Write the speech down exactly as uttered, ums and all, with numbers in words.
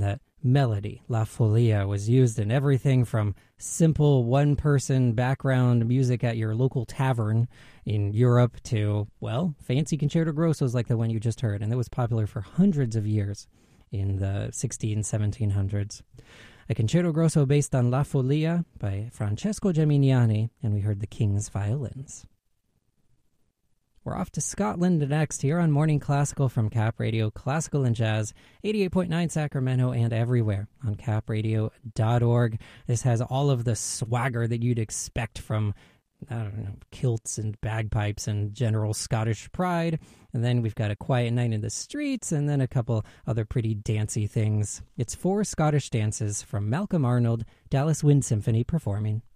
that melody, La Folia, was used in everything from simple one-person background music at your local tavern in Europe to, well, fancy concerto grossos like the one you just heard, and it was popular for hundreds of years in the sixteen, seventeen hundreds. A concerto grosso based on La Folia by Francesco Geminiani, and we heard the King's Violins. We're off to Scotland next here on Morning Classical from Cap Radio, Classical and Jazz, eighty-eight point nine Sacramento and everywhere on cap radio dot org. This has all of the swagger that you'd expect from, I don't know, kilts and bagpipes and general Scottish pride. And then we've got A Quiet Night in the Streets and then a couple other pretty dancey things. It's four Scottish dances from Malcolm Arnold, Dallas Wind Symphony performing.